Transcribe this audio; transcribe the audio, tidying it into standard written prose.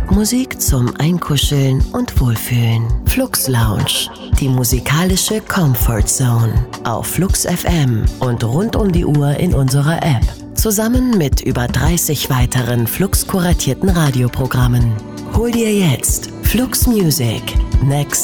Popmusik zum Einkuscheln und Wohlfühlen. Flux Lounge, die musikalische Comfort Zone. Auf Flux FM und rund um die Uhr in unserer App. Zusammen mit über 30 weiteren Flux kuratierten Radioprogrammen. Hol dir jetzt Flux Music. Next